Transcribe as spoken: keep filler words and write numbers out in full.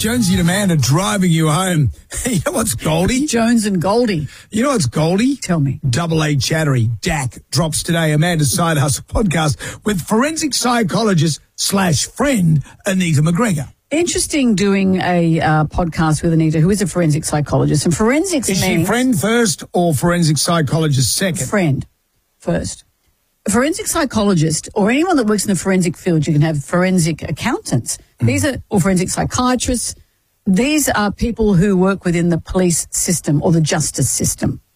Jonesy and Amanda driving you home. You know what's Goldie? Jones and Goldie. You know what's Goldie? Tell me. Double A Chattery. D A C drops today. Amanda's Side Hustle podcast with forensic psychologist slash friend Anita McGregor. Interesting doing a uh, podcast with Anita, who is a forensic psychologist. And forensics Is means... she friend first or forensic psychologist second? Friend first. A forensic psychologist, or anyone that works in the forensic field, you can have forensic accountants. Mm. These are, or forensic psychiatrists. These are people who work within the police system or the justice system.